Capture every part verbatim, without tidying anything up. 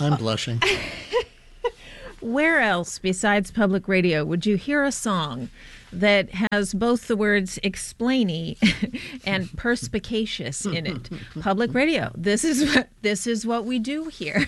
I'm blushing. Where else besides public radio would you hear a song that has both the words explainy and perspicacious in it? Public radio. This is what this is what we do here.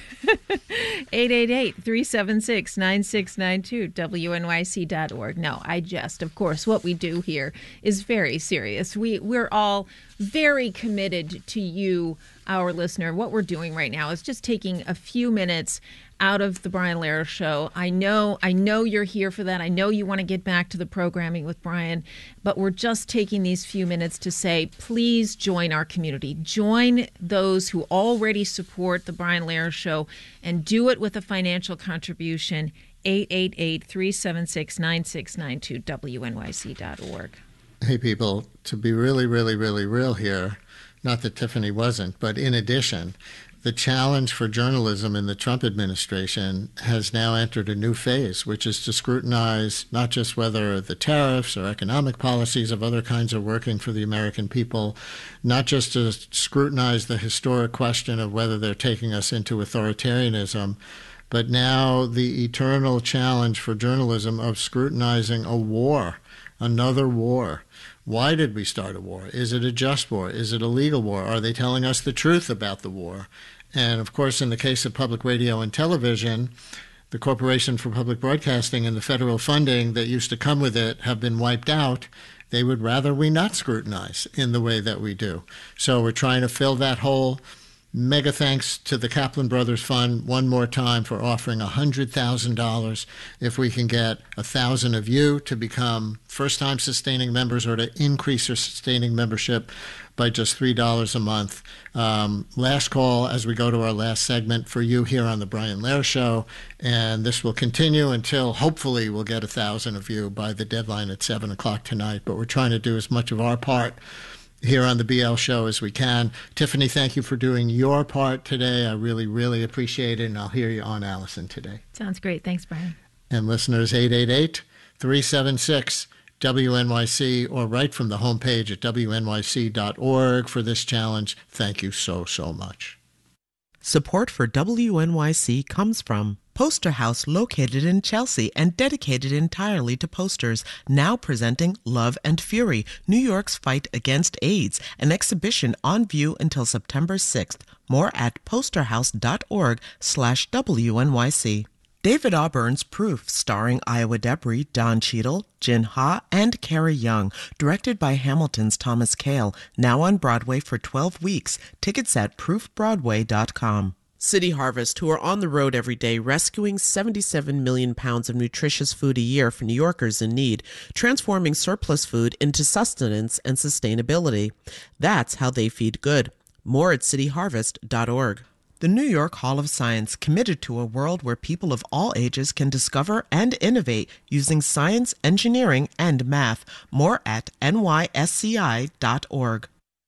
eight eight eight, three seven six, nine six nine two, W N Y C dot org. No, I jest. Of course, what we do here is very serious. We we're all very committed to you, our listener. What we're doing right now is just taking a few minutes out of the Brian Lehrer Show. I know, I know you're here for that. I know you want to get back to the programming with Brian, but we're just taking these few minutes to say, please join our community. Join those who already support the Brian Lehrer Show and do it with a financial contribution. eight eight eight, three seven six, nine six nine two, W N Y C dot org. Hey, people, to be really, really, really real here, not that Tiffany wasn't, but in addition, the challenge for journalism in the Trump administration has now entered a new phase, which is to scrutinize not just whether the tariffs or economic policies of other kinds are working for the American people, not just to scrutinize the historic question of whether they're taking us into authoritarianism, but now the eternal challenge for journalism of scrutinizing a war, another war. Why did we start a war? Is it a just war? Is it a legal war? Are they telling us the truth about the war? And, of course, in the case of public radio and television, the Corporation for Public Broadcasting and the federal funding that used to come with it have been wiped out. They would rather we not scrutinize in the way that we do. So we're trying to fill that hole. Mega thanks to the Kaplan Brothers Fund one more time for offering one hundred thousand dollars if we can get one thousand of you to become first-time sustaining members or to increase your sustaining membership by just three dollars a month. Um, last call as we go to our last segment for you here on the Brian Lehrer Show, and this will continue until hopefully we'll get one thousand of you by the deadline at seven o'clock tonight, but we're trying to do as much of our part here on the B L Show as we can. Tiffany, thank you for doing your part today. I really, really appreciate it, and I'll hear you on Allison today. Sounds great. Thanks, Brian. And listeners, eight eight eight, three seven six, W N Y C or right from the homepage at W N Y C dot org for this challenge. Thank you so, so much. Support for W N Y C comes from Poster House, located in Chelsea and dedicated entirely to posters, now presenting Love and Fury, New York's Fight Against AIDS, an exhibition on view until September sixth. More at posterhouse.org slash WNYC. David Auburn's Proof, starring Iowa Debris, Don Cheadle, Jin Ha, and Carrie Young, directed by Hamilton's Thomas Kail, now on Broadway for twelve weeks. Tickets at proof broadway dot com. City Harvest, who are on the road every day rescuing seventy-seven million pounds of nutritious food a year for New Yorkers in need, transforming surplus food into sustenance and sustainability. That's how they feed good. More at city harvest dot org. The New York Hall of Science, committed to a world where people of all ages can discover and innovate using science, engineering, and math. More at N Y S C I dot org.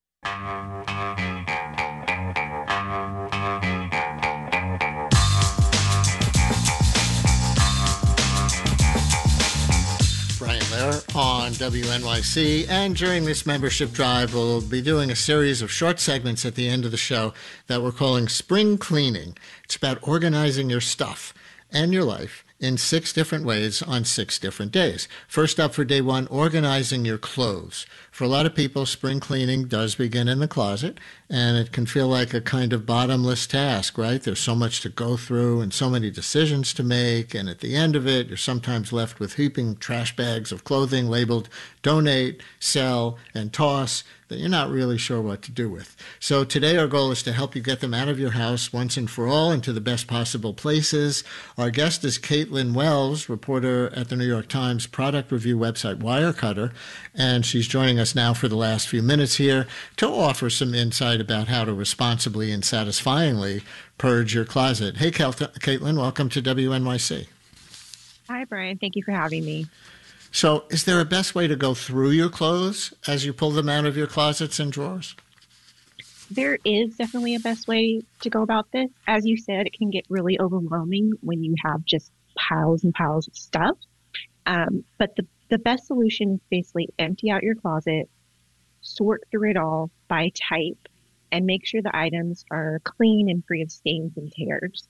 Brian Lehrer on W N Y C, and during this membership drive we'll be doing a series of short segments at the end of the show that we're calling Spring Cleaning. It's about organizing your stuff and your life in six different ways on six different days. First up for day one, organizing your clothes. For a lot of people, spring cleaning does begin in the closet, and it can feel like a kind of bottomless task, right? There's so much to go through and so many decisions to make, and at the end of it, you're sometimes left with heaping trash bags of clothing labeled donate, sell, and toss that you're not really sure what to do with. So today our goal is to help you get them out of your house once and for all into the best possible places. Our guest is Caitlin Wells, reporter at the New York Times product review website Wirecutter, and she's joining us now for the last few minutes here to offer some insight about how to responsibly and satisfyingly purge your closet. Hey, Caitlin, welcome to W N Y C. Hi, Brian. Thank you for having me. So is there a best way to go through your clothes as you pull them out of your closets and drawers? There is definitely a best way to go about this. As you said, it can get really overwhelming when you have just piles and piles of stuff. Um, but the, the best solution is basically empty out your closet, sort through it all by type, and make sure the items are clean and free of stains and tears.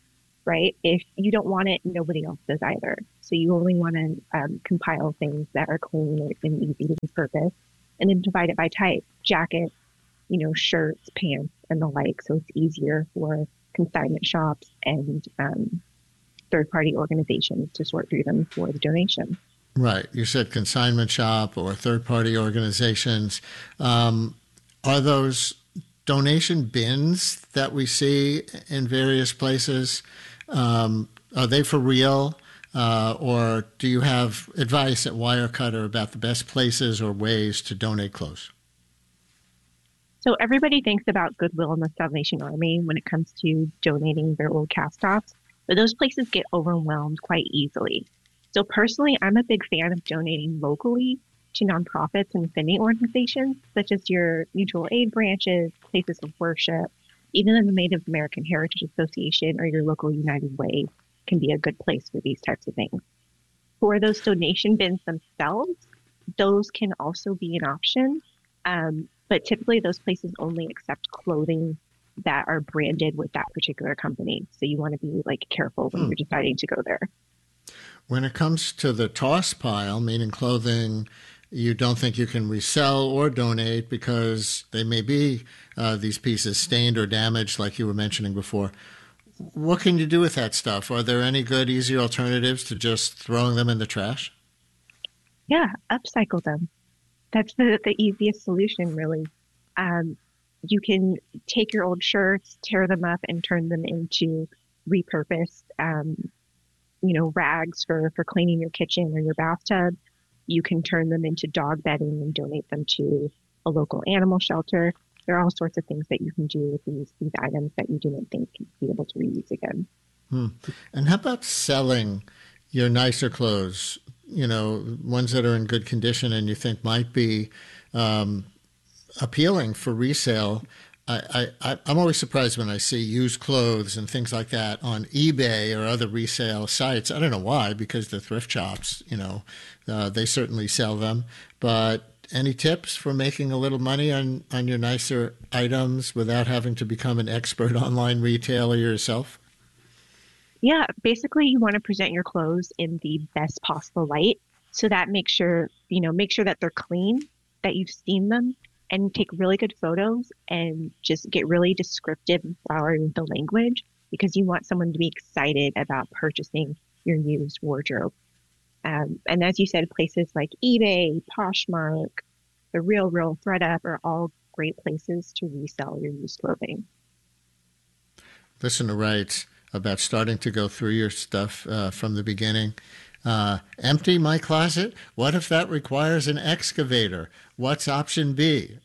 right? If you don't want it, nobody else does either. So you only want to um, compile things that are clean and easy to repurpose, and then divide it by type: jacket, you know, shirts, pants, and the like. So it's easier for consignment shops and um, third-party organizations to sort through them for the donation. Right. You said consignment shop or third-party organizations. Um, are those donation bins that we see in various places, um, are they for real? Uh, or do you have advice at Wirecutter about the best places or ways to donate clothes? So everybody thinks about Goodwill and the Salvation Army when it comes to donating their old cast-offs, but those places get overwhelmed quite easily. So personally, I'm a big fan of donating locally to nonprofits and affinity organizations, such as your mutual aid branches, places of worship. Even the Native American Heritage Association or your local United Way can be a good place for these types of things. For those donation bins themselves, those can also be an option, um, but typically those places only accept clothing that are branded with that particular company. So you want to be like careful when hmm. you're deciding to go there. When it comes to the toss pile, meaning clothing you don't think you can resell or donate because they may be uh, these pieces stained or damaged, like you were mentioning before, what can you do with that stuff? Are there any good, easy alternatives to just throwing them in the trash? Yeah, upcycle them. That's the, the easiest solution, really. Um, you can take your old shirts, tear them up, and turn them into repurposed um, you know, rags for, for cleaning your kitchen or your bathtub. You can turn them into dog bedding and donate them to a local animal shelter. There are all sorts of things that you can do with these, these items that you didn't think you'd be able to reuse again. Hmm. And how about selling your nicer clothes, you know, ones that are in good condition and you think might be um, appealing for resale? I, I, I'm always surprised when I see used clothes and things like that on eBay or other resale sites. I don't know why, because the thrift shops, you know, uh, they certainly sell them. But any tips for making a little money on, on your nicer items without having to become an expert online retailer yourself? Yeah, basically you want to present your clothes in the best possible light. So that makes sure, you know, make sure that they're clean, that you've seen them, and take really good photos and just get really descriptive and flowery with the language, because you want someone to be excited about purchasing your used wardrobe. Um, and as you said, places like eBay, Poshmark, The Real Real, ThredUp are all great places to resell your used clothing. Listener writes about starting to go through your stuff uh, from the beginning. Uh, empty my closet? What if that requires an excavator? What's option B?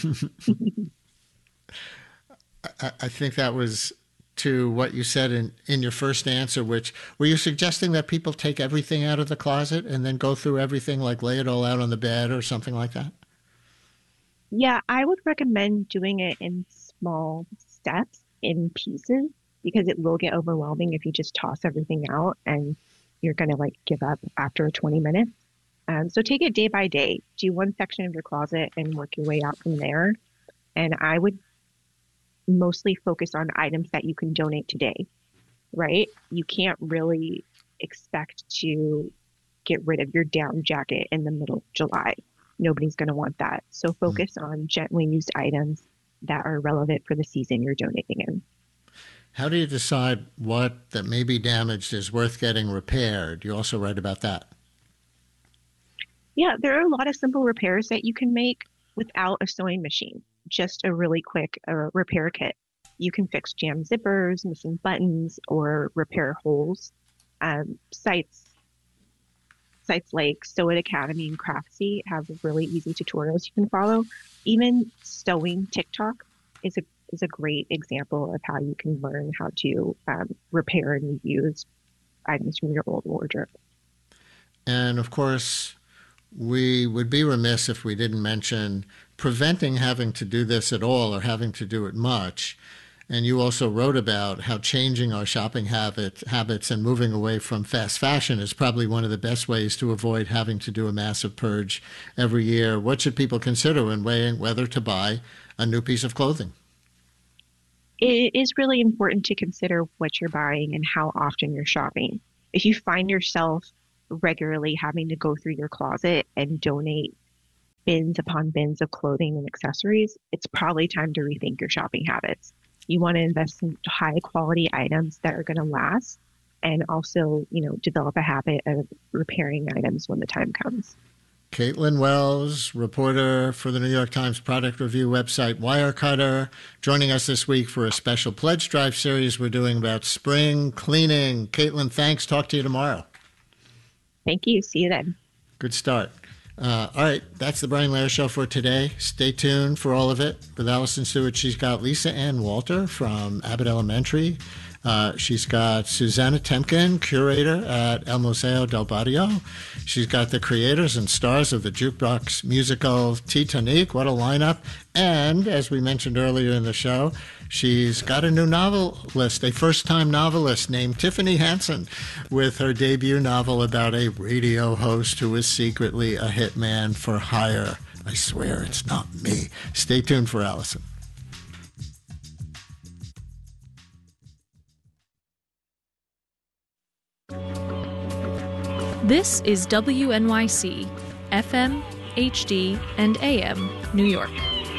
I, I think that was to what you said in, in your first answer, which were you suggesting that people take everything out of the closet and then go through everything, like lay it all out on the bed or something like that? Yeah, I would recommend doing it in small steps, in pieces, because it will get overwhelming if you just toss everything out and you're going to like give up after twenty minutes. Um, so take it day by day. Do one section of your closet and work your way out from there. And I would mostly focus on items that you can donate today, right? You can't really expect to get rid of your down jacket in the middle of July. Nobody's going to want that. So focus mm. on gently used items that are relevant for the season you're donating in. How do you decide what that may be damaged is worth getting repaired? You also write about that. Yeah, there are a lot of simple repairs that you can make without a sewing machine. Just a really quick uh, repair kit. You can fix jammed zippers, missing buttons, or repair holes. Um, sites sites like Sew It Academy and Craftsy have really easy tutorials you can follow. Even sewing TikTok is a is a great example of how you can learn how to um, repair and reuse items from your old wardrobe. And of course, we would be remiss if we didn't mention preventing having to do this at all or having to do it much. And you also wrote about how changing our shopping habit, habits and moving away from fast fashion is probably one of the best ways to avoid having to do a massive purge every year. What should people consider when weighing whether to buy a new piece of clothing? it is really important to consider what you're buying and how often you're shopping. If you find yourself regularly having to go through your closet and donate bins upon bins of clothing and accessories, it's probably time to rethink your shopping habits. You want to invest in high quality items that are going to last, and also, you know, develop a habit of repairing items when the time comes. Caitlin Wells, reporter for the New York Times product review website Wirecutter, joining us this week for a special pledge drive series we're doing about spring cleaning. Caitlin, thanks. Talk to you tomorrow. Thank you. See you then. Good start. Uh, all right, that's the Brian Lehrer Show for today. Stay tuned for all of it. With Allison Stewart, she's got Lisa Ann Walter from Abbott Elementary. Uh, she's got Susanna Temkin, curator at El Museo del Barrio. She's got the creators and stars of the jukebox musical Titanic. What a lineup. And, as we mentioned earlier in the show, she's got a new novelist, a first-time novelist named Tiffany Hansen, with her debut novel about a radio host who is secretly a hitman for hire. I swear it's not me. Stay tuned for Allison. This is W N Y C, F M, H D, and A M, New York.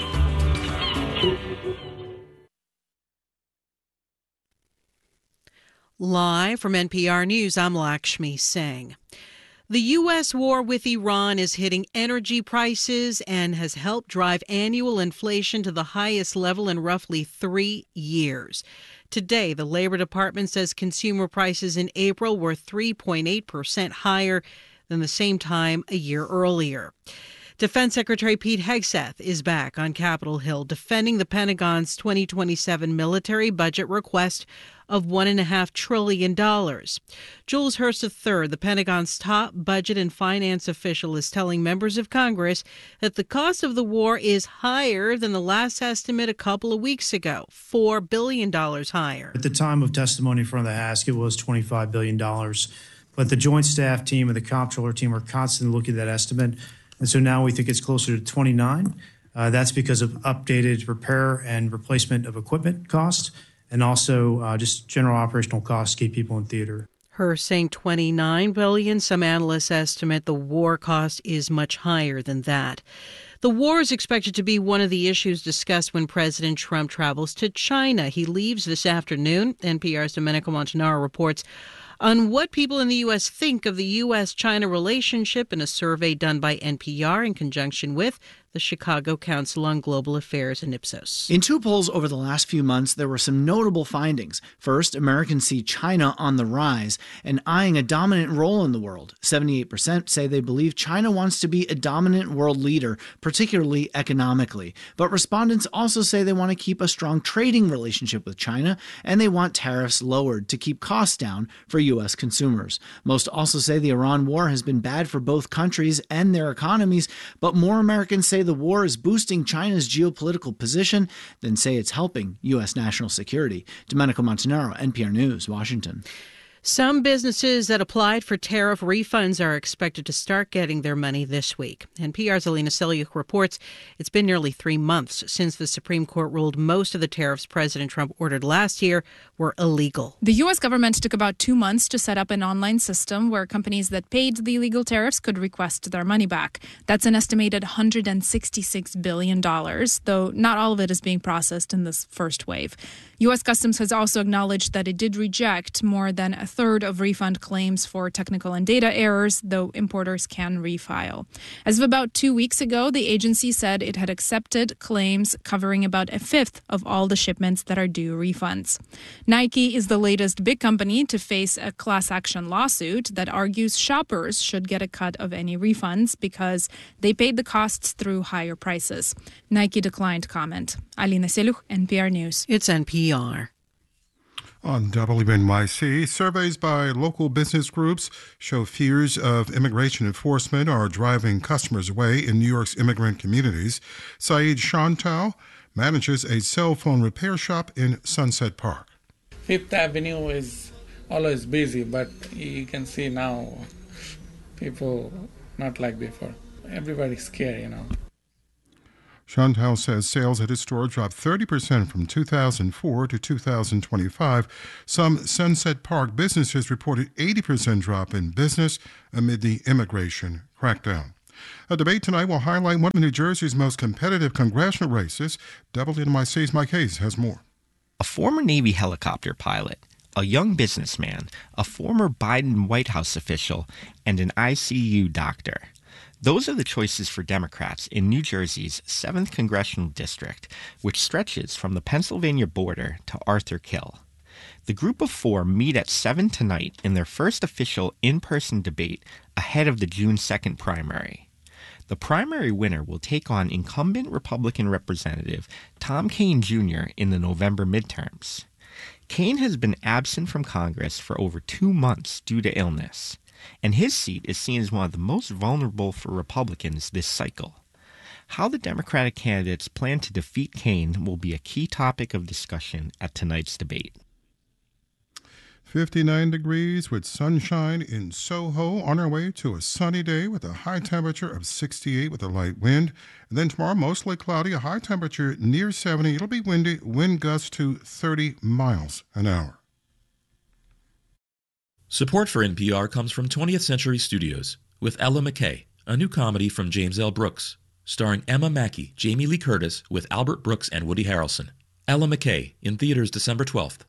Live from N P R News, I'm Lakshmi Singh. The U S war with Iran is hitting energy prices and has helped drive annual inflation to the highest level in roughly three years. Today, the Labor Department says consumer prices in April were three point eight percent higher than the same time a year earlier. Defense Secretary Pete Hegseth is back on Capitol Hill defending the Pentagon's twenty twenty-seven military budget request of one point five trillion dollars. Jules Hurst the third, the Pentagon's top budget and finance official, is telling members of Congress that the cost of the war is higher than the last estimate a couple of weeks ago, four billion dollars higher. At the time of testimony in front of the House, it was twenty-five billion dollars. But the Joint Staff team and the Comptroller team are constantly looking at that estimate. And so now we think it's closer to twenty-nine. Uh, that's because of updated repair and replacement of equipment costs, and also uh, just general operational costs to keep people in theater. Her saying twenty-nine billion dollars. Some analysts estimate the war cost is much higher than that. The war is expected to be one of the issues discussed when President Trump travels to China. He leaves this afternoon. N P R's Domenico Montanaro reports on what people in the U S think of the U S China relationship in a survey done by N P R in conjunction with the Chicago Council on Global Affairs and Ipsos. In two polls over the last few months, there were some notable findings. First, Americans see China on the rise and eyeing a dominant role in the world. seventy-eight percent say they believe China wants to be a dominant world leader, particularly economically. But respondents also say they want to keep a strong trading relationship with China, and they want tariffs lowered to keep costs down for U S consumers. Most also say the Iran war has been bad for both countries and their economies, but more Americans say the war is boosting China's geopolitical position than say it's helping U S national security. Domenico Montanaro, N P R News, Washington. Some businesses that applied for tariff refunds are expected to start getting their money this week. N P R's Alina Selyukh reports it's been nearly three months since the Supreme Court ruled most of the tariffs President Trump ordered last year were illegal. The U S government took about two months to set up an online system where companies that paid the illegal tariffs could request their money back. That's an estimated one hundred sixty-six billion dollars, though not all of it is being processed in this first wave. U S Customs has also acknowledged that it did reject more than a third of refund claims for technical and data errors, though importers can refile. As of about two weeks ago, the agency said it had accepted claims covering about a fifth of all the shipments that are due refunds. Nike is the latest big company to face a class action lawsuit that argues shoppers should get a cut of any refunds because they paid the costs through higher prices. Nike declined comment. Alina Selyukh, N P R News. It's N P R. On W N Y C, surveys by local business groups show fears of immigration enforcement are driving customers away in New York's immigrant communities. Saeed Shantal manages a cell phone repair shop in Sunset Park. Fifth Avenue is always busy, but you can see now people not like before. Everybody's scared, you know. Chantal says sales at his store dropped thirty percent from two thousand four to two thousand twenty-five. Some Sunset Park businesses reported eighty percent drop in business amid the immigration crackdown. A debate tonight will highlight one of New Jersey's most competitive congressional races. W N Y C's Mike Hayes has more. A former Navy helicopter pilot, a young businessman, a former Biden White House official, and an I C U doctor. Those are the choices for Democrats in New Jersey's seventh Congressional District, which stretches from the Pennsylvania border to Arthur Kill. The group of four meet at seven tonight in their first official in-person debate ahead of the June second primary. The primary winner will take on incumbent Republican Representative Tom Kean Junior in the November midterms. Kean has been absent from Congress for over two months due to illness, and his seat is seen as one of the most vulnerable for Republicans this cycle. How the Democratic candidates plan to defeat Kean will be a key topic of discussion at tonight's debate. fifty-nine degrees with sunshine in Soho, on our way to a sunny day with a high temperature of sixty-eight with a light wind. And then tomorrow, mostly cloudy, a high temperature near seventy. It'll be windy, wind gusts to thirty miles an hour. Support for N P R comes from twentieth Century Studios with Ella McKay, a new comedy from James L. Brooks, starring Emma Mackey, Jamie Lee Curtis, with Albert Brooks and Woody Harrelson. Ella McKay, in theaters December twelfth.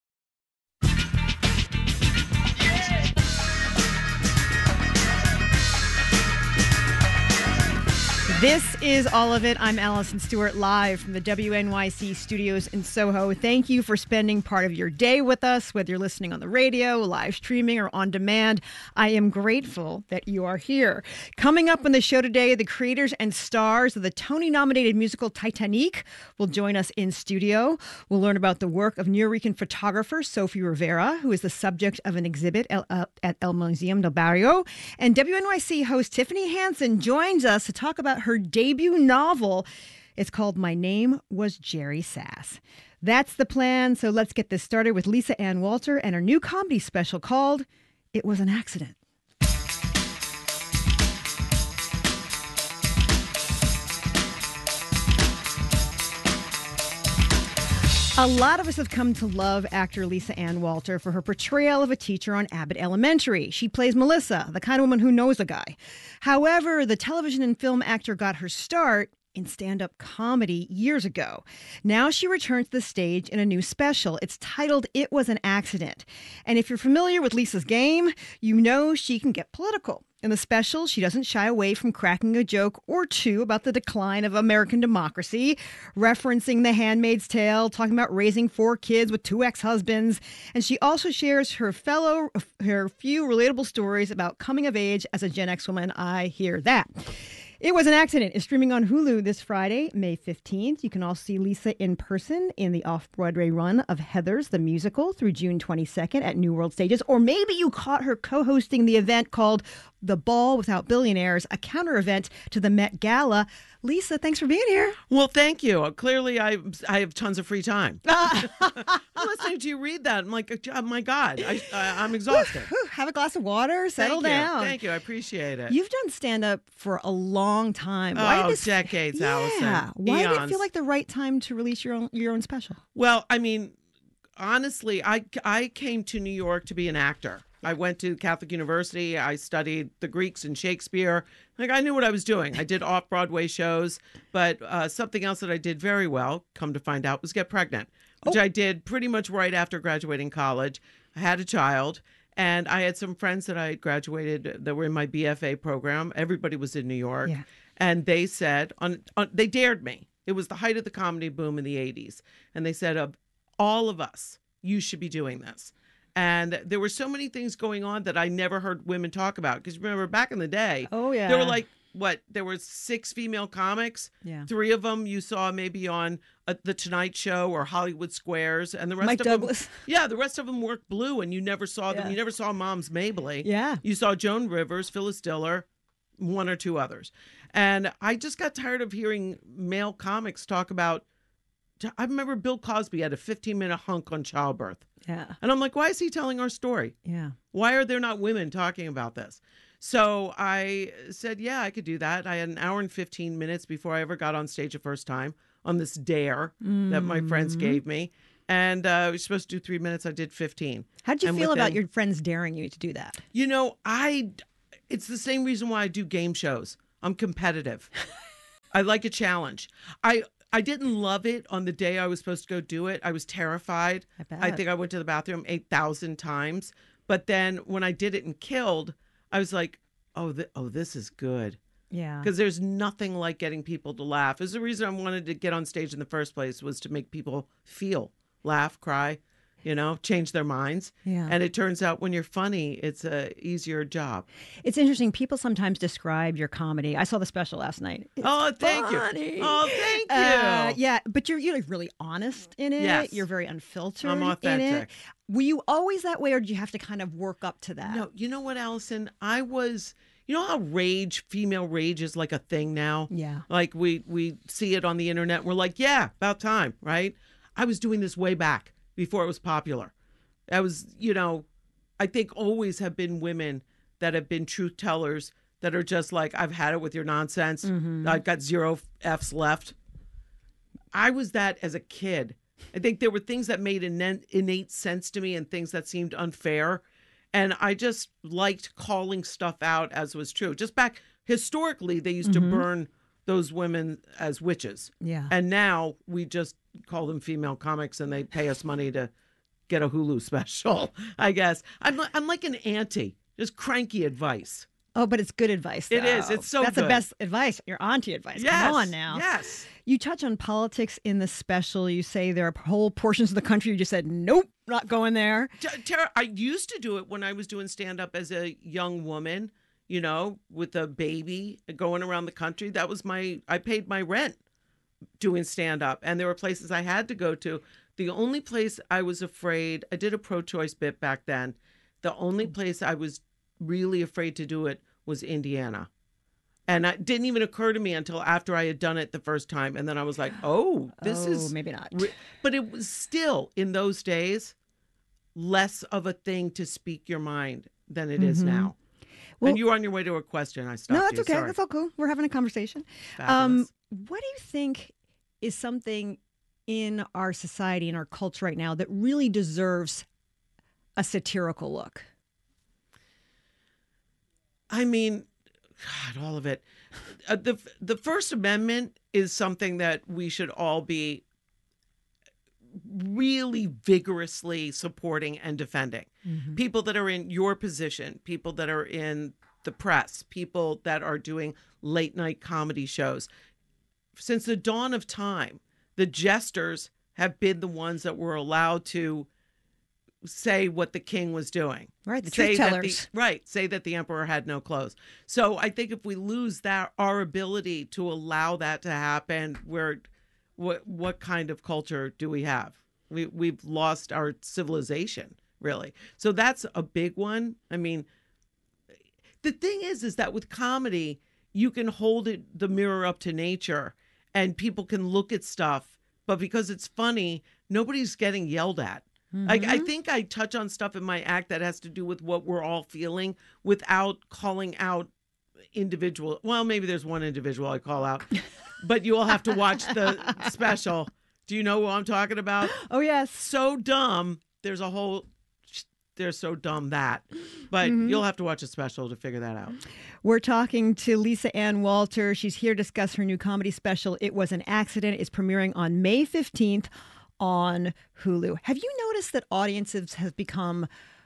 This is All of It. I'm Allison Stewart, live from the W N Y C studios in Soho. Thank you for spending part of your day with us, whether you're listening on the radio, live streaming, or on demand. I am grateful that you are here. Coming up on the show today, the creators and stars of the Tony-nominated musical Titanic will join us in studio. We'll learn about the work of Nuyorican photographer Sophie Rivera, who is the subject of an exhibit at El Museum del Barrio. And W N Y C host Tiffany Hansen joins us to talk about her her debut novel. It's called My Name Was Jerry Sass. That's the plan, so let's get this started with Lisa Ann Walter and her new comedy special called It Was an Accident. A lot of us have come to love actor Lisa Ann Walter for her portrayal of a teacher on Abbott Elementary. She plays Melissa, the kind of woman who knows a guy. However, the television and film actor got her start in stand-up comedy years ago. Now she returns to the stage in a new special. It's titled It Was an Accident. And if you're familiar with Lisa's game, you know she can get political. In the special, she doesn't shy away from cracking a joke or two about the decline of American democracy, referencing The Handmaid's Tale, talking about raising four kids with two ex-husbands. And she also shares her fellow, her few relatable stories about coming of age as a Gen X woman. I hear that. It Was an Accident is streaming on Hulu this Friday, May fifteenth. You can also see Lisa in person in the off-Broadway run of Heathers, the musical, through June twenty-second at New World Stages. Or maybe you caught her co-hosting the event called The Ball Without Billionaires, a counter-event to the Met Gala. Lisa, thanks for being here. Well, thank you. Clearly, I I have tons of free time. I'm listening to you read that. I'm like, oh, my God, I, I, I'm exhausted. Have a glass of water, settle thank down. You. Thank you. I appreciate it. You've done stand-up for a long time. Why oh, did this, decades, yeah. Allison. Why Eons. did it feel like the right time to release your own your own special? Well, I mean, honestly, I, I came to New York to be an actor. I went to Catholic University. I studied the Greeks and Shakespeare. Like, I knew what I was doing. I did off-Broadway shows, but uh, something else that I did very well, come to find out, was get pregnant, which oh. I did pretty much right after graduating college. I had a child, and I had some friends that I had graduated that were in my B F A program. Everybody was in New York, yeah. and they said, on, on they dared me. It was the height of the comedy boom in the eighties, and they said, of all of us, you should be doing this. And there were so many things going on that I never heard women talk about. Because remember, back in the day, oh yeah, there were like, what, there were six female comics. Yeah. Three of them you saw maybe on uh, The Tonight Show or Hollywood Squares. And the rest Mike of Douglas. them. Yeah, the rest of them worked blue, and you never saw them. Yeah. You never saw Moms Mabley. Yeah. You saw Joan Rivers, Phyllis Diller, one or two others. And I just got tired of hearing male comics talk about. I remember Bill Cosby had a fifteen minute hunk on childbirth. Yeah. And I'm like, why is he telling our story? Yeah. Why are there not women talking about this? So I said, yeah, I could do that. I had an hour and fifteen minutes before I ever got on stage the first time on this dare mm. that my friends gave me. And uh, I was supposed to do three minutes. I did fifteen. How did you and feel within, about your friends daring you to do that? You know, I, it's the same reason why I do game shows. I'm competitive. I like a challenge. I I didn't love it on the day I was supposed to go do it. I was terrified. I bet. I think I went to the bathroom eight thousand times. But then when I did it and killed, I was like, oh, th- oh, this is good. Yeah. Because there's nothing like getting people to laugh. It's the reason I wanted to get on stage in the first place, was to make people feel, laugh, cry, you know, change their minds. Yeah. And it turns out when you're funny, it's a easier job. It's interesting. People sometimes describe your comedy. I saw the special last night. It's oh, thank funny. you. Oh, thank you. Uh, yeah, but you're you're really honest in it. Yes. You're very unfiltered I'm authentic. in it. Were you always that way, or did you have to kind of work up to that? No, you know what, Allison? I was, you know how rage, female rage is like a thing now? Yeah. Like we, we see it on the internet. We're like, yeah, about time, right? I was doing this way back before it was popular. I was, you know, I think always have been women that have been truth tellers that are just like, I've had it with your nonsense. Mm-hmm. I've got zero F's left. I was that as a kid. I think there were things that made an innate sense to me and things that seemed unfair. And I just liked calling stuff out as was true. Just back historically, they used mm-hmm. to burn those women as witches. Yeah. And now we just call them female comics and they pay us money to get a Hulu special, I guess. I'm, I'm like an auntie, just cranky advice. Oh, but it's good advice, though. It is. It's so That's good. the best advice. Your auntie advice. Yes. Come on now. Yes. You touch on politics in the special. You say there are whole portions of the country you just said, nope, not going there. Tara, I used to do it when I was doing stand-up as a young woman, you know, with a baby going around the country. That was my, I paid my rent doing stand-up. And there were places I had to go to. The only place I was afraid, I did a pro-choice bit back then. The only place I was really afraid to do it was Indiana. And it didn't even occur to me until after I had done it the first time. And then I was like, oh, this oh, is... maybe not. Re-. But it was still, in those days, less of a thing to speak your mind than it mm-hmm. is now. Well, and you were on your way to a question. I stopped No, that's you. okay. Sorry. That's all cool. We're having a conversation. Um, what do you think is something in our society, in our culture right now, that really deserves a satirical look? I mean, God, all of it. Uh, the The First Amendment is something that we should all be really vigorously supporting and defending. Mm-hmm. People that are in your position, people that are in the press, people that are doing late night comedy shows. Since the dawn of time, the jesters have been the ones that were allowed to say what the king was doing. Right, the say truth tellers. The, right, say that the emperor had no clothes. So I think if we lose that, our ability to allow that to happen, where what what kind of culture do we have? We we've lost our civilization, really. So that's a big one. I mean, the thing is, is that with comedy, you can hold it the mirror up to nature, and people can look at stuff, but because it's funny, nobody's getting yelled at. Mm-hmm. Like, I think I touch on stuff in my act that has to do with what we're all feeling without calling out individual. Well, maybe there's one individual I call out, but you all have to watch the special. Do you know what I'm talking about? Oh, yes. So dumb. There's a whole, they're so dumb that, but mm-hmm. you'll have to watch a special to figure that out. We're talking to Lisa Ann Walter. She's here to discuss her new comedy special, It Was an Accident. It's premiering on May fifteenth. On Hulu. Have you noticed that audiences have become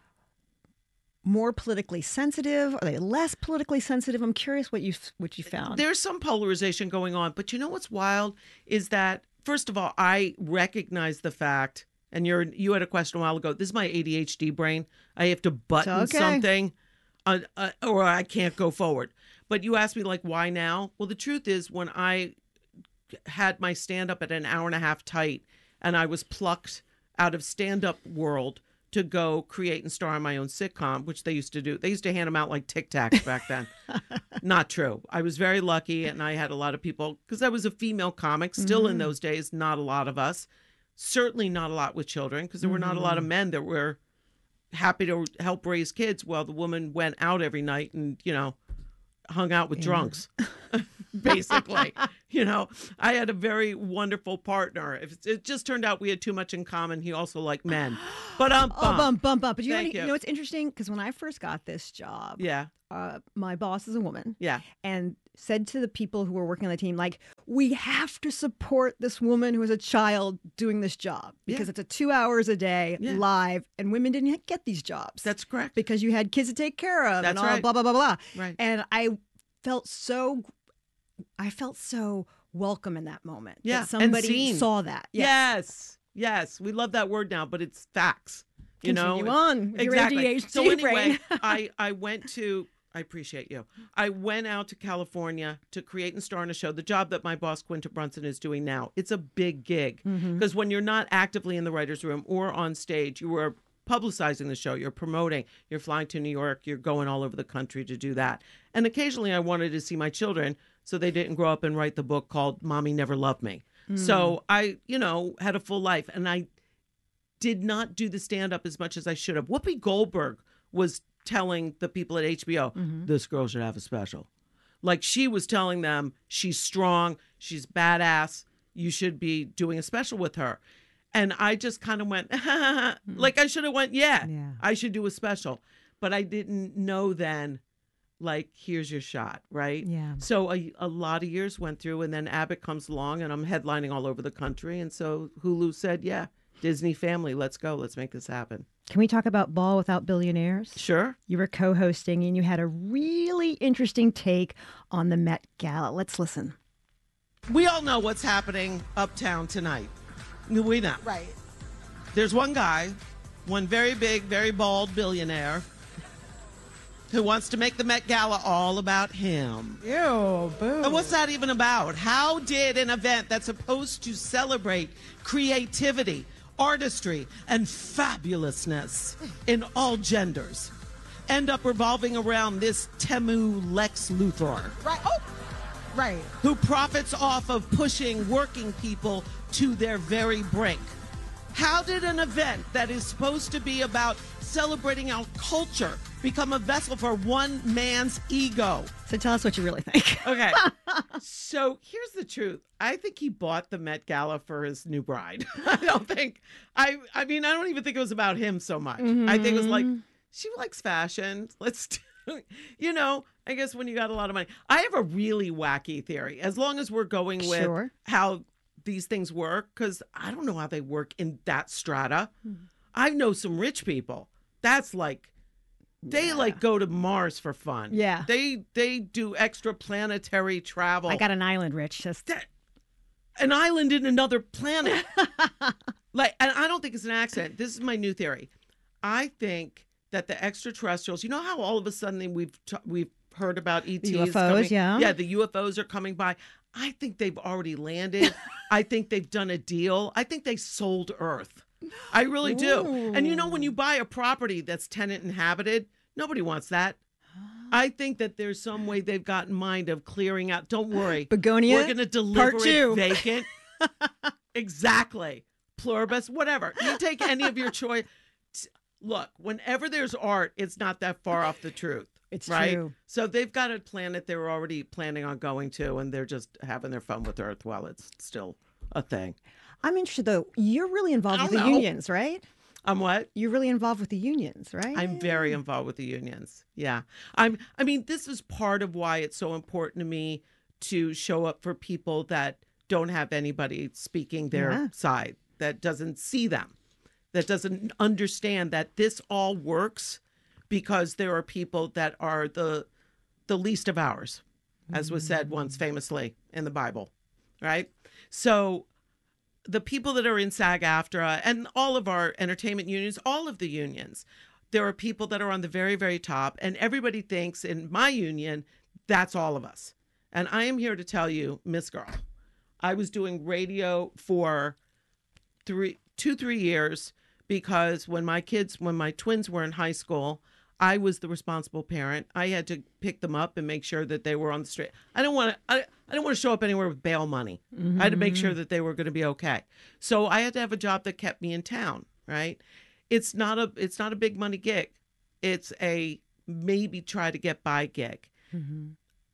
more politically sensitive? Are they less politically sensitive? I'm curious what you what you found. There's some polarization going on, but you know what's wild is that, first of all, I recognize the fact, and you're you had a question a while ago. This is my A D H D brain. I have to button okay. something, uh, uh, or I can't go forward. But you asked me, like, why now? Well, the truth is, when I had my stand-up at an hour and a half tight, and I was plucked out of stand-up world to go create and star in my own sitcom, which they used to do. They used to hand them out like Tic Tacs back then. Not true. I was very lucky, and I had a lot of people, because I was a female comic, still mm-hmm. in those days, not a lot of us. Certainly not a lot with children, because there were mm-hmm. not a lot of men that were happy to help raise kids while the woman went out every night and, you know, hung out with Yeah. drunks, basically. You know, I had a very wonderful partner. If it just turned out we had too much in common. He also liked men. But um, Oh, bump, bump, bump. But you, Thank know, you. you know what's interesting? Because when I first got this job, Yeah. uh, my boss is a woman. Yeah. And said to the people who were working on the team, like, we have to support this woman who is a child doing this job because Yeah. it's a two hours a day Yeah. live, and women didn't get these jobs. That's correct. Because you had kids to take care of That's and all right. blah, blah, blah, blah. Right. And I felt so, I felt so welcome in that moment. that Yeah, and somebody seen. saw that. Yes. Yes. We love that word now, but it's facts. You know, Continue on with your exactly. A D H D So anyway, brain. I I went to. I appreciate you. I went out to California to create and star in a show. The job that my boss Quinta Brunson is doing now. It's a big gig Mhm. because when you're not actively in the writers' room or on stage, you are publicizing the show. You're promoting. You're flying to New York. You're going all over the country to do that. And occasionally, I wanted to see my children so they didn't grow up and write the book called "Mommy Never Loved Me." Mm. So I, you know, had a full life, and I did not do the stand-up as much as I should have. Whoopi Goldberg was telling the people at H B O, Mhm. this girl should have a special. Like she was telling them, she's strong, she's badass, you should be doing a special with her. And I just kind of went, like I should have went, yeah, Yeah. I should do a special. But I didn't know then, like, here's your shot, right? Yeah. So a, a lot of years went through, and then Abbott comes along, and I'm headlining all over the country. And so Hulu said, yeah, Disney family, let's go. Let's make this happen. Can we talk about Ball Without Billionaires? Sure. You were co-hosting and you had a really interesting take on the Met Gala. Let's listen. We all know what's happening uptown tonight. We know. Right. There's one guy, one very big, very bald billionaire who wants to make the Met Gala all about him. Ew, boo. And what's that even about? How did an event that's supposed to celebrate creativity, artistry, and fabulousness in all genders end up revolving around this Temu Lex Luthor? Right. Oh, right. Who profits off of pushing working people to their very brink. How did an event that is supposed to be about celebrating our culture become a vessel for one man's ego? So tell us what you really think. Okay. So here's the truth. I think he bought the Met Gala for his new bride. I don't think, I I mean, I don't even think it was about him so much. I think it was like, she likes fashion. Let's do, you know, I guess when you got a lot of money. I have a really wacky theory. As long as we're going with Sure. how these things work, because I don't know how they work in that strata. I know some rich people. That's like, they like go to Mars for fun. Yeah. They they do extra planetary travel. I got an island, Rich. Just An island in another planet. Like, and I don't think it's an accident. This is my new theory. I think that the extraterrestrials, you know how all of a sudden we've t- we've heard about E Ts U F Os, coming? yeah. Yeah, the U F Os are coming by. I think they've already landed. I think they've done a deal. I think they sold Earth. I really do. And you know, when you buy a property that's tenant inhabited, nobody wants that. I think that there's some way they've got in mind of clearing out. Don't worry. Begonia, We're going to deliver part two. it vacant. Exactly. Pluribus, whatever. You take any of your choice. Look, whenever there's art, it's not that far off the truth. It's right? true. So they've got a planet they're already planning on going to, and they're just having their fun with Earth while it's still a thing. I'm interested, though. You're really involved I with the don't know. unions, right? I'm what? You're really involved with the unions, right? I'm very involved with the unions. Yeah. I'm I mean, this is part of why it's so important to me to show up for people that don't have anybody speaking their Yeah. side, that doesn't see them, that doesn't understand that this all works because there are people that are the the least of ours, as was said once famously in the Bible, right? So the people that are in SAG-AFTRA and all of our entertainment unions, all of the unions, there are people that are on the very, very top, and everybody thinks in my union, that's all of us. And I am here to tell you, Miss Girl, I was doing radio for three, two, three years because when my kids, when my twins were in high school, I was the responsible parent. I had to pick them up and make sure that they were on the street. I don't want to. I, I didn't want to show up anywhere with bail money. I had to make sure that they were going to be okay. So I had to have a job that kept me in town. Right. it's not a it's not a big money gig. It's a maybe try to get by gig. Mm-hmm.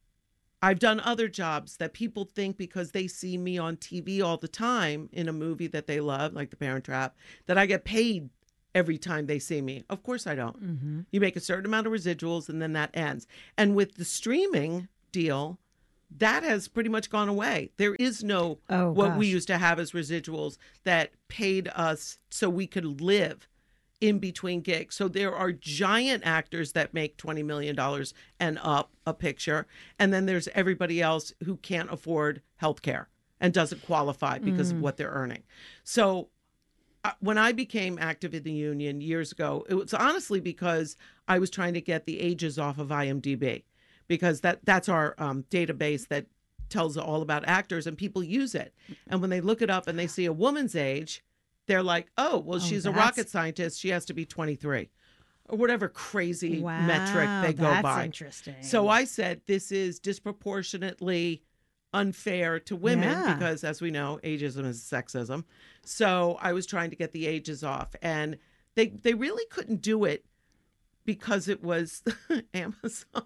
I've done other jobs that people think because they see me on T V all the time in a movie that they love, like The Parent Trap, that I get paid every time they see me. Of course I don't. Mm-hmm. You make a certain amount of residuals and then that ends. And with the streaming deal, that has pretty much gone away. There is no Oh, what we gosh. used to have as residuals that paid us so we could live in between gigs. So there are giant actors that make twenty million dollars and up a picture. And then there's everybody else who can't afford health care and doesn't qualify because Mm. of what they're earning. So uh, when I became active in the union years ago, it was honestly because I was trying to get the ages off of I M D B, because that that's our um, database that tells all about actors, and people use it. And when they look it up and they see a woman's age, they're like, oh, well, Oh, she's a that's- rocket scientist. She has to be twenty-three or whatever crazy Wow, metric they go that's by. interesting. So I said, this is disproportionately unfair to women Yeah. because, as we know, ageism is sexism. So I was trying to get the ages off, and they they really couldn't do it because it was Amazon.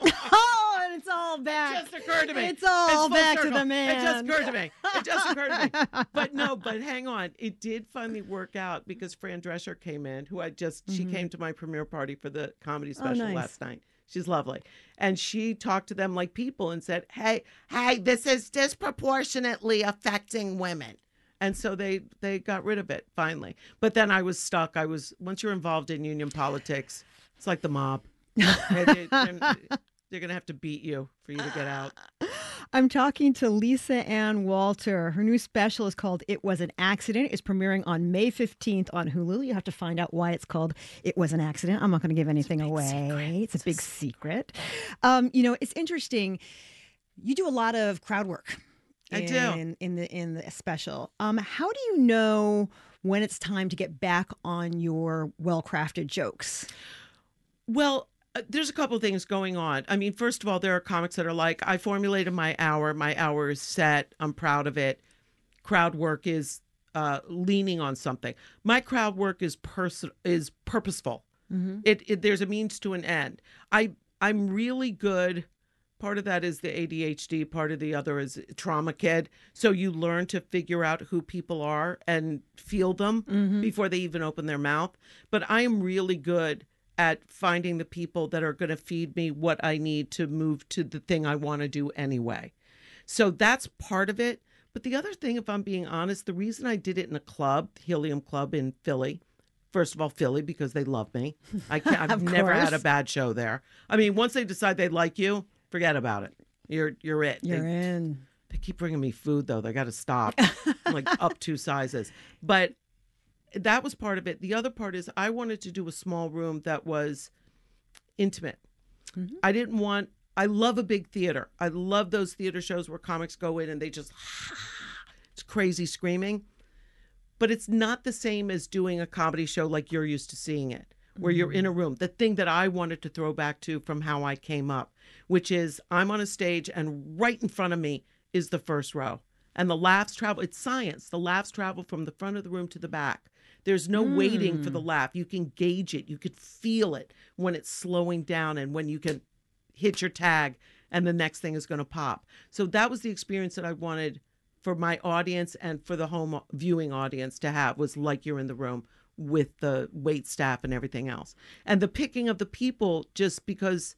Oh, and it's all back. It just occurred to me. It's all full back to circle. the man. It just occurred to me. It just occurred to me. But no, but hang on. It did finally work out because Fran Drescher came in, who I just, she Mhm. came to my premiere party for the comedy Oh, special nice. last night. She's lovely. And she talked to them like people and said, hey, hey, this is disproportionately affecting women. And so they they got rid of it finally. But then I was stuck. I was, once you're involved in union politics, it's like the mob. They- they- they're they're going to have to beat you for you to get out. I'm talking to Lisa Ann Walter. Her new special is called It Was an Accident. It's premiering on May fifteenth on Hulu. You have to find out why it's called It Was an Accident. I'm not going to give anything away. Secret. It's a big secret. Um, you know, it's interesting. You do a lot of crowd work. I in, do. in the in the special. Um, how do you know when it's time to get back on your well-crafted jokes? Well, uh, there's a couple things going on. I mean, first of all, there are comics that are like, I formulated my hour. My hour is set. I'm proud of it. Crowd work is uh, leaning on something. My crowd work is pers- is purposeful. Mm-hmm. It, it there's a means to an end. I I'm really good. Part of that is the A D H D. Part of the other is trauma kid. So you learn to figure out who people are and feel them Mhm. before they even open their mouth. But I am really good at finding the people that are going to feed me what I need to move to the thing I want to do anyway. So that's part of it. But the other thing, if I'm being honest, the reason I did it in a club, Helium Club in Philly, first of all, Philly, because they love me. I can't, I've Of never had a course. bad show there. I mean, once they decide they like you, forget about it. You're you're it. You're they, in. They keep bringing me food, though. They got to stop. I'm like up two sizes. But that was part of it. The other part is I wanted to do a small room that was intimate. Mm-hmm. I didn't want, I love a big theater. I love those theater shows where comics go in and they just, it's crazy screaming. But it's not the same as doing a comedy show like you're used to seeing it, where you're in a room. The thing that I wanted to throw back to from how I came up, which is I'm on a stage and right in front of me is the first row. And the laughs travel, it's science. The laughs travel from the front of the room to the back. There's no Mm. waiting for the laugh. You can gauge it. You could feel it when it's slowing down and when you can hit your tag and the next thing is going to pop. So that was the experience that I wanted for my audience and for the home viewing audience to have, was like you're in the room with the wait staff and everything else. And the picking of the people, just because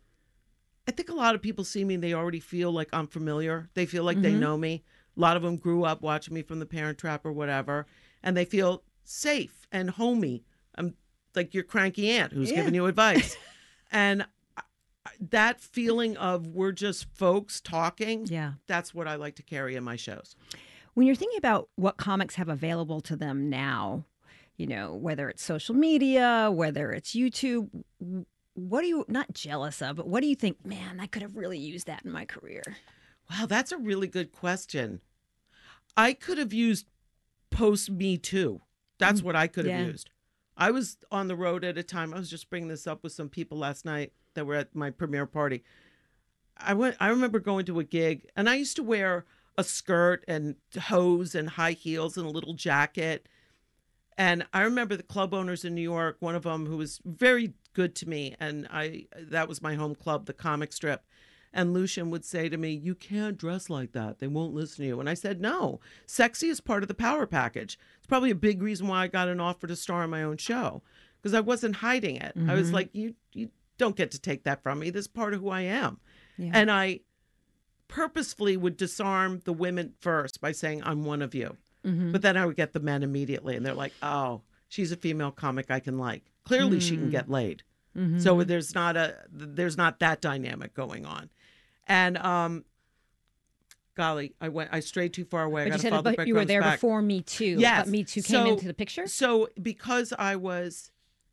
I think a lot of people see me and they already feel like I'm familiar. They feel like they Mhm. know me. A lot of them grew up watching me from The Parent Trap or whatever, and they feel safe and homey. I'm like your cranky aunt who's Yeah. giving you advice. And I- I- that feeling of we're just folks talking, Yeah. that's what I like to carry in my shows. When you're thinking about what comics have available to them now, you know, whether it's social media, whether it's YouTube, w- what are you not jealous of, but what do you think, man, I could have really used that in my career? Wow, that's a really good question. I could have used post Me Too. That's what I could have Yeah. used. I was on the road at a time. I was just bringing this up with some people last night that were at my premiere party. I went. I remember going to a gig, and I used to wear a skirt and hose and high heels and a little jacket. And I remember the club owners in New York, one of them who was very good to me, and I that was my home club, the comic strip. And Lucian would say to me, you can't dress like that. They won't listen to you. And I said, no, sexy is part of the power package. It's probably a big reason why I got an offer to star on my own show, because I wasn't hiding it. Mm-hmm. I was like, you you don't get to take that from me. This is part of who I am. Yeah. And I purposefully would disarm the women first by saying, I'm one of you. Mm-hmm. But then I would get the men immediately. And they're like, oh, she's a female comic I can like. Clearly, mm-hmm. she can get laid. Mm-hmm. So there's not a there's not that dynamic going on. And um, golly, I went I strayed too far away. But I you said but you were there back. before Me Too. Yes. But Me Too came so, into the picture? So because I was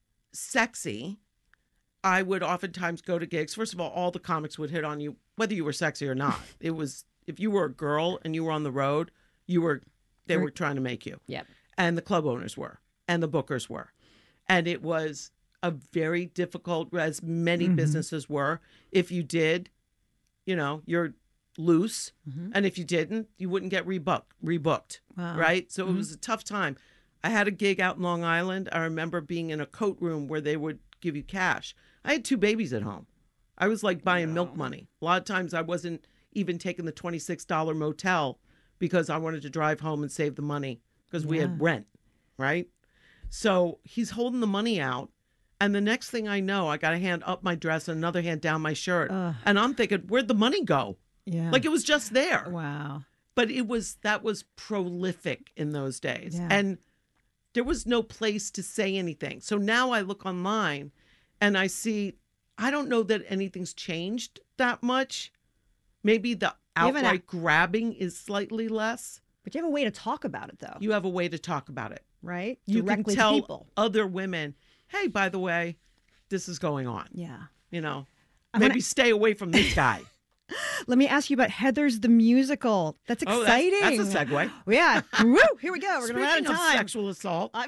sexy, I would oftentimes go to gigs. First of all, all the comics would hit on you, whether you were sexy or not. It was, if you were a girl and you were on the road, you were, they were trying to make you. Yep. And the club owners were, and the bookers were. And it was a very difficult, as many mm-hmm. businesses were. If you did, you know, you're loose. Mm-hmm. And if you didn't, you wouldn't get rebooked, rebooked. Wow. Right? So mm-hmm. it was a tough time. I had a gig out in Long Island. I remember being in a coat room where they would give you cash. I had two babies at home. I was like buying wow. milk money. A lot of times I wasn't even taking the twenty-six dollars motel because I wanted to drive home and save the money because yeah. we had rent, right? So he's holding the money out. And the next thing I know, I got a hand up my dress and another hand down my shirt. Ugh. And I'm thinking, where'd the money go? Yeah. Like it was just there. Wow. But it was, that was prolific in those days. Yeah. And there was no place to say anything. So now I look online and I see, I don't know that anything's changed that much. Maybe the outright a- grabbing is slightly less. But you have a way to talk about it, though. You have a way to talk about it. Right? You Directly can tell to people. Other women, hey, by the way, this is going on. Yeah. You know, I'm maybe gonna... stay away from this guy. Let me ask you about Heathers the Musical. That's exciting. Oh, that's, that's a segue. Yeah. Woo, here we go. We're going to run out of time. Sexual assault. I'm...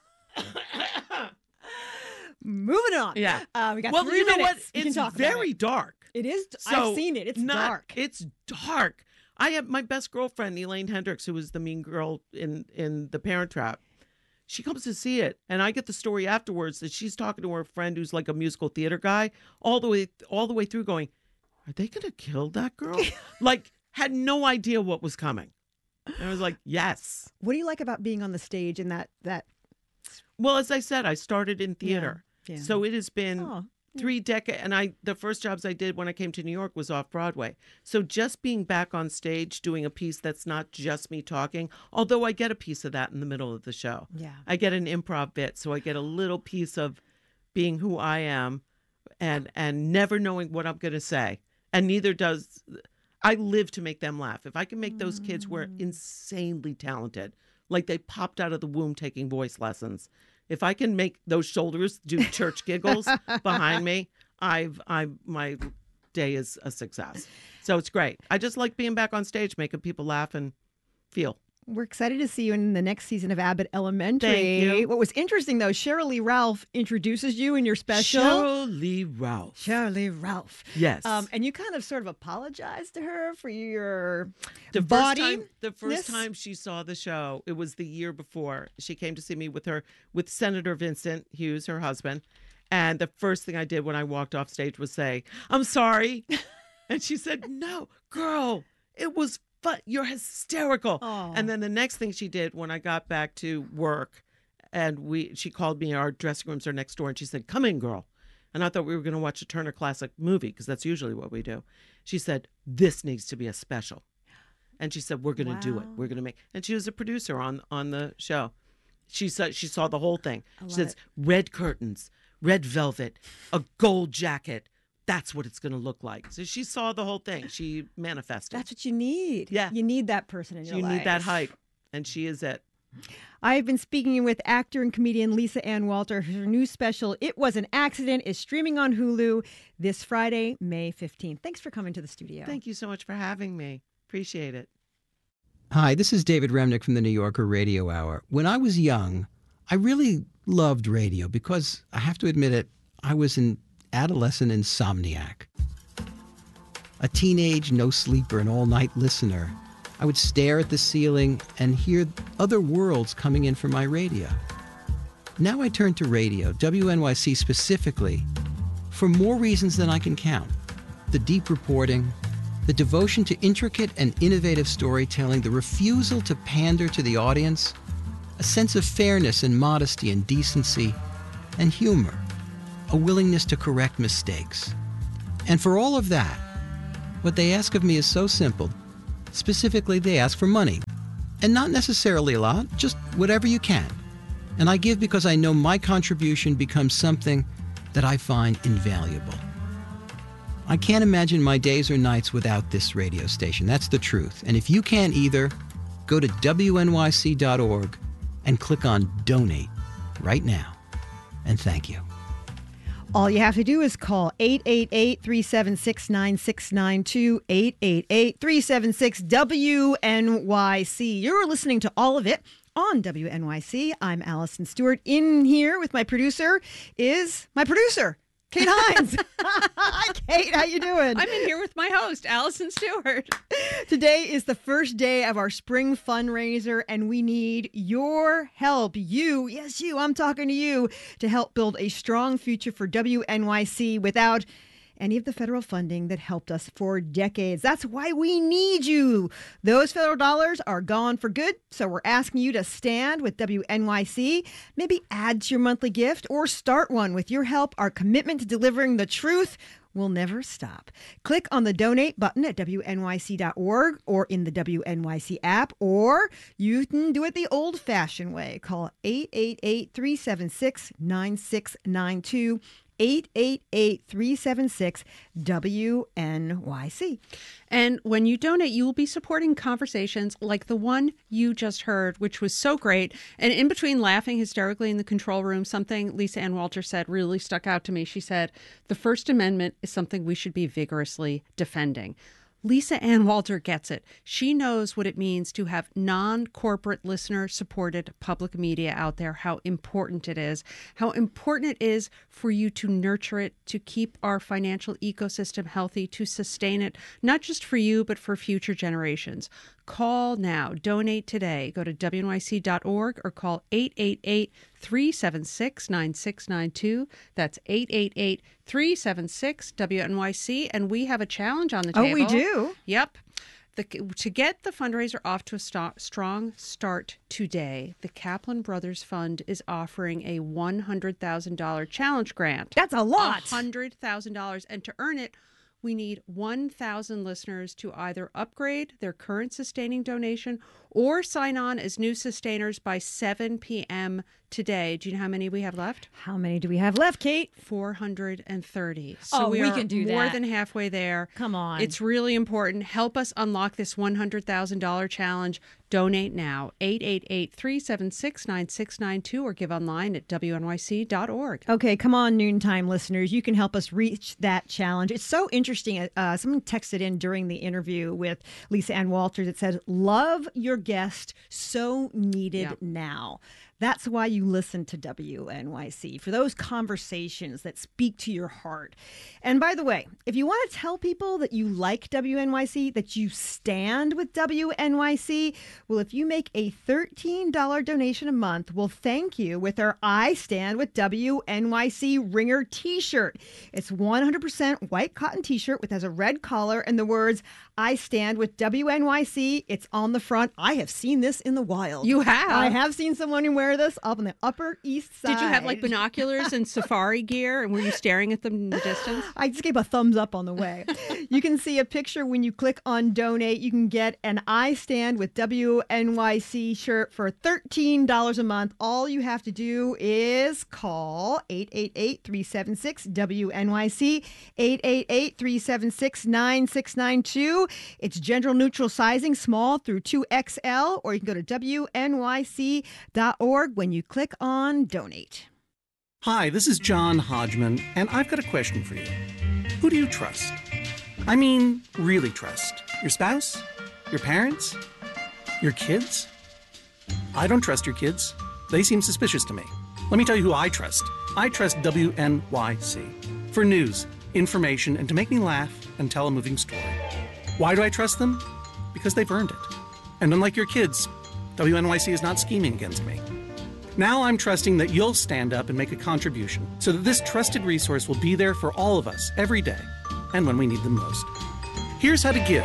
Moving on. Yeah. Uh, we got well, three you know minutes. what? We It's can talk very it. dark. It is. So I've seen it. It's not, dark. It's dark. I have my best girlfriend, Elaine Hendricks, who was the mean girl in, in The Parent Trap. She comes to see it, and I get the story afterwards that she's talking to her friend who's like a musical theater guy, all the way all the way through going, are they going to kill that girl? Like, had no idea what was coming. And I was like, yes. What do you like about being on the stage in that? that... Well, as I said, I started in theater. Yeah, yeah. So it has been oh, yeah. three decades. And I the first jobs I did when I came to New York was off Broadway. So just being back on stage doing a piece that's not just me talking, although I get a piece of that in the middle of the show. Yeah. I get an improv bit. So I get a little piece of being who I am and and never knowing what I'm going to say. And neither does, I live to make them laugh. If I can make those kids who are insanely talented, like they popped out of the womb taking voice lessons, if I can make those shoulders do church giggles behind me, I've, I, my day is a success. So it's great. I just like being back on stage, making people laugh and feel. We're excited to see you in the next season of Abbott Elementary. Thank you. What was interesting, though, Sheryl Lee Ralph introduces you in your special. Sheryl Lee Ralph. Sheryl Lee Ralph. Yes. Um, and you kind of sort of apologized to her for your the body. First time, the first time she saw the show, it was the year before. She came to see me with her, with Senator Vincent Hughes, her husband. And the first thing I did when I walked off stage was say, I'm sorry. And she said, no, girl, it was but you're hysterical. Aww. And then the next thing she did when I got back to work and we she called me, our dressing rooms are next door, and she said, come in, girl. And I thought we were going to watch a Turner Classic movie because that's usually what we do. She said, this needs to be a special. And she said, we're going to wow. do it. We're going to make, and she was a producer on, on the show. She saw, she saw the whole thing. She says, red curtains, red velvet, a gold jacket. That's what it's going to look like. So she saw the whole thing. She manifested. That's what you need. Yeah. You need that person in your you life. You need that hype. And she is it. I've been speaking with actor and comedian Lisa Ann Walter. Her new special, It Was an Accident, is streaming on Hulu this Friday, May fifteenth. Thanks for coming to the studio. Thank you so much for having me. Appreciate it. Hi, this is David Remnick from the New Yorker Radio Hour. When I was young, I really loved radio because, I have to admit it, I was an adolescent insomniac. A teenage no-sleeper and all-night listener. I would stare at the ceiling and hear other worlds coming in from my radio. Now I turn to radio, W N Y C specifically, for more reasons than I can count. The deep reporting, the devotion to intricate and innovative storytelling, the refusal to pander to the audience, a sense of fairness and modesty and decency, and humor, a willingness to correct mistakes. And for all of that, what they ask of me is so simple. Specifically, they ask for money. And not necessarily a lot, just whatever you can. And I give because I know my contribution becomes something that I find invaluable. I can't imagine my days or nights without this radio station. That's the truth. And if you can't either, go to W N Y C dot org and click on Donate right now. And thank you. All you have to do is call eight eight eight, three seven six, nine six nine two, eight eight eight, three seven six, W N Y C. You're listening to All of It on W N Y C. I'm Allison Stewart. In here with my producer is my producer, Kate Hines. Hi, Kate. How you doing? I'm in here with my host, Allison Stewart. Today is the first day of our spring fundraiser, and we need your help. You, yes, you, I'm talking to you, to help build a strong future for W N Y C without any of the federal funding that helped us for decades. That's why we need you. Those federal dollars are gone for good, so we're asking you to stand with W N Y C, maybe add to your monthly gift or start one. With your help, our commitment to delivering the truth will never stop. Click on the donate button at W N Y C dot org or in the W N Y C app, or you can do it the old-fashioned way. Call eight eight eight, three seven six, nine six nine two. eight eight eight, three seven six, W N Y C. And when you donate, you will be supporting conversations like the one you just heard, which was so great. And in between laughing hysterically in the control room, something Lisa Ann Walter said really stuck out to me. She said, the First Amendment is something we should be vigorously defending. Lisa Ann Walter gets it. She knows what it means to have non-corporate listener-supported public media out there, how important it is, how important it is for you to nurture it, to keep our financial ecosystem healthy, to sustain it, not just for you, but for future generations. Call now. Donate today. Go to W N Y C dot org or call eight eight eight, three seven six, nine six nine two. That's eight eight eight, three seven six, W N Y C. And we have a challenge on the table. Oh, we do? Yep. The, to get the fundraiser off to a st- strong start today, the Kaplan Brothers Fund is offering a one hundred thousand dollars challenge grant. That's a lot. one hundred thousand dollars. And to earn it, we need one thousand listeners to either upgrade their current sustaining donation or sign on as new sustainers by seven p.m. today. Do you know how many we have left? How many do we have left, Kate? four hundred thirty. So oh, we, we are can do more that. than halfway there. Come on. It's really important. Help us unlock this one hundred thousand dollars challenge. Donate now. eight eight eight, three seven six, nine six nine two or give online at W N Y C dot org. Okay, come on, noontime listeners. You can help us reach that challenge. It's so interesting. Uh, someone texted in during the interview with Lisa Ann Walters. It said, love your guest, so needed yeah. now. That's why you listen to W N Y C, for those conversations that speak to your heart. And by the way, if you want to tell people that you like W N Y C, that you stand with W N Y C, well, if you make a thirteen dollars donation a month, we'll thank you with our I Stand with W N Y C Ringer t-shirt. It's one hundred percent white cotton t-shirt with has a red collar and the words, I Stand with W N Y C. It's on the front. I have seen this in the wild. You have? I have seen someone wear this up on the Upper East Side. Did you have like binoculars and safari gear, and were you staring at them in the distance? I just gave a thumbs up on the way. You can see a picture when you click on donate. You can get an I Stand with W N Y C shirt for thirteen dollars a month. All you have to do is call eight eight eight, three seven six, W N Y C, eight eight eight, three seven six, nine six nine two. It's gender neutral sizing, small through two X L, or you can go to W N Y C dot org when you click on donate. Hi, this is John Hodgman, and I've got a question for you. Who do you trust? I mean, really trust. Your spouse? Your parents? Your kids? I don't trust your kids. They seem suspicious to me. Let me tell you who I trust. I trust W N Y C for news, information, and to make me laugh and tell a moving story. Why do I trust them? Because they've earned it. And unlike your kids, W N Y C is not scheming against me. Now I'm trusting that you'll stand up and make a contribution so that this trusted resource will be there for all of us every day and when we need them most. Here's how to give.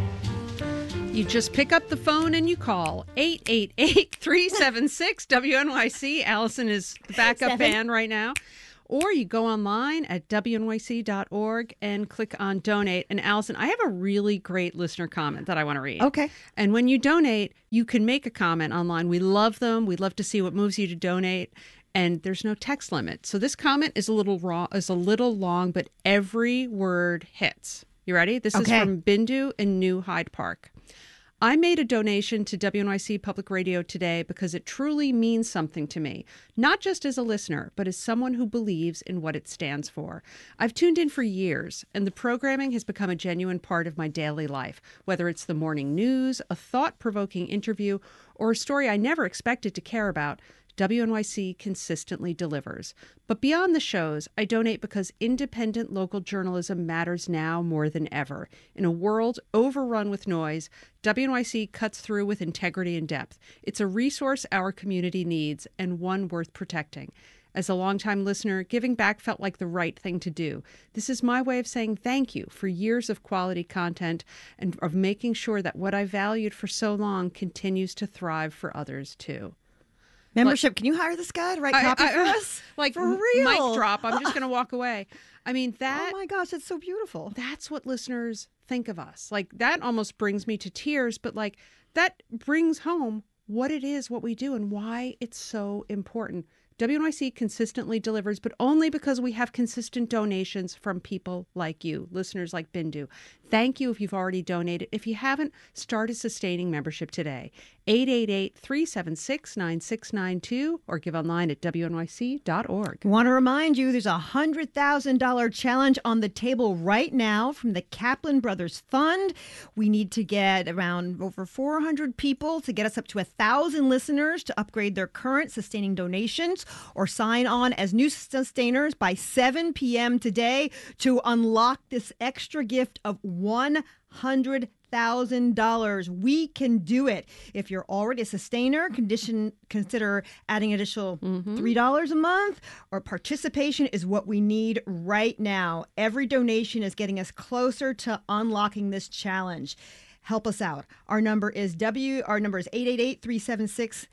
You just pick up the phone and you call eight eight eight, three seven six, W N Y C. Allison is the backup Seven. band right now. Or you go online at W N Y C dot org and click on donate. And Allison, I have a really great listener comment that I want to read. Okay. And when you donate, you can make a comment online. We love them. We love to see what moves you to donate. And there's no text limit. So this comment is a little raw, is a little long, but every word hits. You ready? This Okay. is from Bindu in New Hyde Park. I made a donation to W N Y C Public Radio today because it truly means something to me, not just as a listener, but as someone who believes in what it stands for. I've tuned in for years, and the programming has become a genuine part of my daily life, whether it's the morning news, a thought-provoking interview, or a story I never expected to care about. W N Y C consistently delivers. But beyond the shows, I donate because independent local journalism matters now more than ever. In a world overrun with noise, W N Y C cuts through with integrity and depth. It's a resource our community needs and one worth protecting. As a longtime listener, giving back felt like the right thing to do. This is my way of saying thank you for years of quality content and of making sure that what I valued for so long continues to thrive for others too. Membership. Can you hire this guy to write I- copy I- for us? Like, for real. mic drop. I'm just going to walk away. I mean, that. Oh my gosh, that's so beautiful. That's what listeners think of us. Like, that almost brings me to tears, but like, that brings home what it is, what we do, and why it's so important. W N Y C consistently delivers, but only because we have consistent donations from people like you, listeners like Bindu. Thank you if you've already donated. If you haven't, start a sustaining membership today. eight eight eight, three seven six, nine six nine two or give online at W N Y C dot org. Want to remind you there's a one hundred thousand dollars challenge on the table right now from the Kaplan Brothers Fund. We need to get around over four hundred people to get us up to one thousand listeners to upgrade their current sustaining donations or sign on as new sustainers by seven p.m. today to unlock this extra gift of one hundred thousand dollars. We can do it. If you're already a sustainer, condition consider adding additional three dollars a month, or participation is what we need right now. Every donation is getting us closer to unlocking this challenge. Help us out. Our number is W our number is eight eight eight, three seven six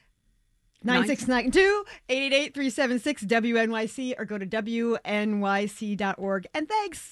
nine six nine two, eight eight eight, three seven six, W N Y C, or go to W N Y C dot org. And thanks.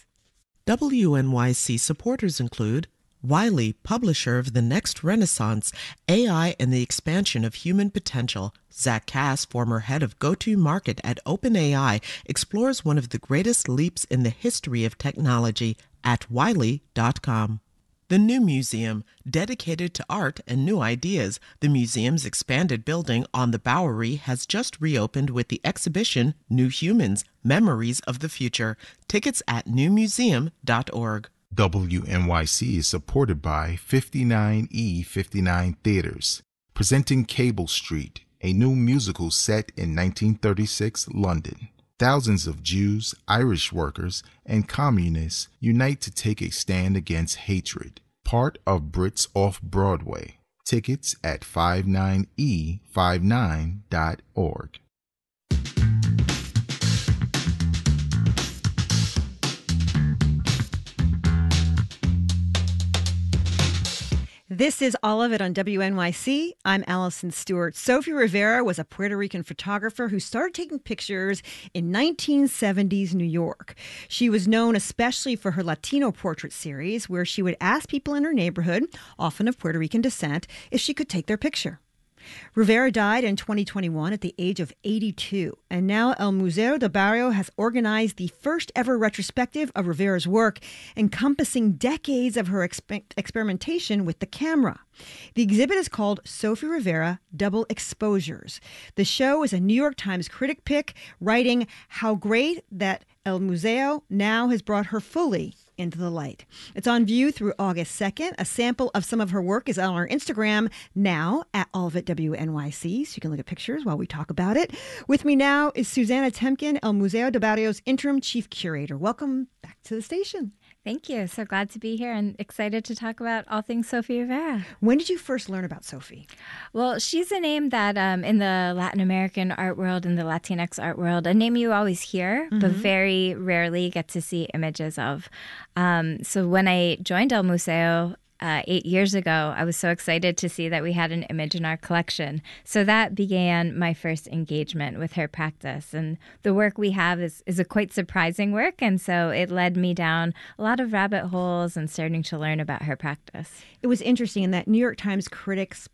W N Y C supporters include Wiley, publisher of The Next Renaissance, A I and the Expansion of Human Potential. Zach Cass, former head of go-to-market at OpenAI, explores one of the greatest leaps in the history of technology at wiley dot com. The New Museum, dedicated to art and new ideas. The museum's expanded building on the Bowery has just reopened with the exhibition New Humans, Memories of the Future. Tickets at new museum dot org. W N Y C is supported by fifty-nine E fifty-nine Theaters, presenting Cable Street, a new musical set in nineteen thirty-six London. Thousands of Jews, Irish workers, and communists unite to take a stand against hatred. Part of Brits Off-Broadway. Tickets at fifty-nine E fifty-nine dot org. This is All of It on W N Y C. I'm Allison Stewart. Sophie Rivera was a Puerto Rican photographer who started taking pictures in nineteen seventies New York. She was known especially for her Latino portrait series, where she would ask people in her neighborhood, often of Puerto Rican descent, if she could take their picture. Rivera died in twenty twenty-one at the age of eighty-two, and now El Museo del Barrio has organized the first ever retrospective of Rivera's work, encompassing decades of her exper- experimentation with the camera. The exhibit is called Sophie Rivera Double Exposures. The show is a New York Times critic pick, writing how great that El Museo now has brought her fully into the light. It's on view through August second. A sample of some of her work is on our Instagram now at All of It W N Y C, so you can look at pictures while we talk about it. With me now is Susanna Temkin, El Museo del Barrio's interim chief curator. Welcome back to the station. Thank you. So glad to be here and excited to talk about all things Sophie Rivera. When did you first learn about Sophie? Well, she's a name that um, in the Latin American art world, in the Latinx art world, a name you always hear, mm-hmm. but very rarely get to see images of. Um, so when I joined El Museo, Uh, eight years ago, I was so excited to see that we had an image in our collection. So that began my first engagement with her practice. And the work we have is, is a quite surprising work. And so it led me down a lot of rabbit holes and starting to learn about her practice. It was interesting in that New York Times critics